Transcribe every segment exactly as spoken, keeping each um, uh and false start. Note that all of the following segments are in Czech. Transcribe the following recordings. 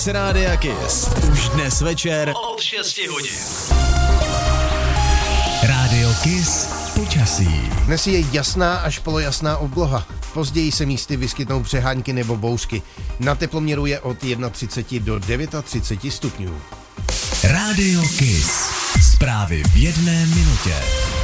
Mix Rádia Kiss. Už dnes večer od šesti hodin. Rádio Kiss počasí. Dnes je jasná až polojasná obloha. Později se místy vyskytnou přehánky nebo bouřky. Na teploměru je od třicet jedna do třicet devět stupňů. Rádio Kiss. Zprávy v jedné minutě.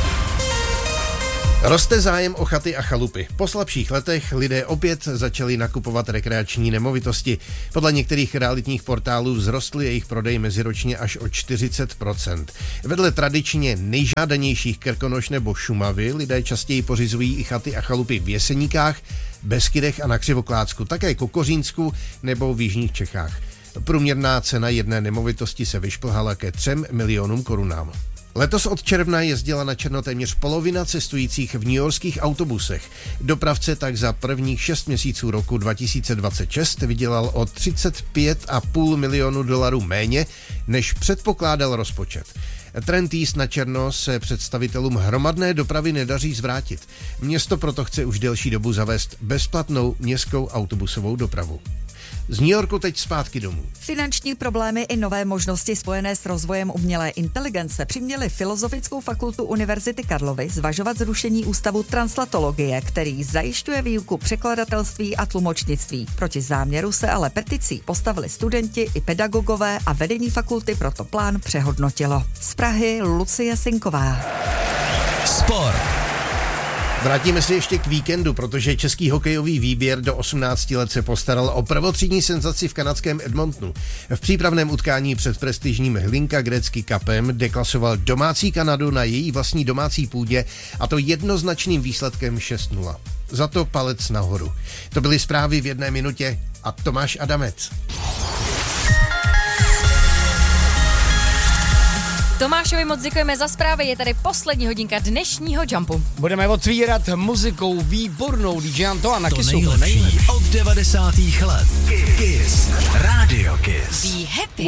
Roste zájem o chaty a chalupy. Po slabších letech lidé opět začali nakupovat rekreační nemovitosti. Podle některých realitních portálů vzrostl jejich prodej meziročně až o čtyřicet procent. Vedle tradičně nejžádanějších Krkonoš nebo Šumavy lidé častěji pořizují i chaty a chalupy v Jeseníkách, Beskydech a na Křivoklátsku, také Kokořínsku nebo v jižních Čechách. Průměrná cena jedné nemovitosti se vyšplhala ke třem milionům korunám. Letos od června jezdila na černo téměř polovina cestujících v newyorských autobusech. Dopravce tak za prvních šest měsíců roku dva tisíce dvacet šest vydělal o třicet pět a půl milionu dolarů méně, než předpokládal rozpočet. Trend jízd na černo se představitelům hromadné dopravy nedaří zvrátit. Město proto chce už delší dobu zavést bezplatnou městskou autobusovou dopravu. Z New Yorku teď zpátky domů. Finanční problémy i nové možnosti spojené s rozvojem umělé inteligence přiměly Filozofickou fakultu Univerzity Karlovy zvažovat zrušení ústavu translatologie, který zajišťuje výuku překladatelství a tlumočnictví. Proti záměru se ale peticí postavili studenti i pedagogové a vedení fakulty proto plán přehodnotilo. Z Prahy Lucie Sinková. Sport. Vrátíme se ještě k víkendu, protože český hokejový výběr do osmnácti let se postaral o prvotřídní senzaci v kanadském Edmontonu. V přípravném utkání před prestižním Hlinka Gretzky Cupem deklasoval domácí Kanadu na její vlastní domácí půdě, a to jednoznačným výsledkem šest nula. Za to palec nahoru. To byly zprávy v jedné minutě a Tomáš Adamec. Tomášovi moc děkujeme za zprávy, je tady poslední hodinka dnešního Jumpu. Budeme otvírat muzikou výbornou D J Antoine na To Kissu. nejlepší od devadesátých let. Kiss. Rádio Kiss. Be happy.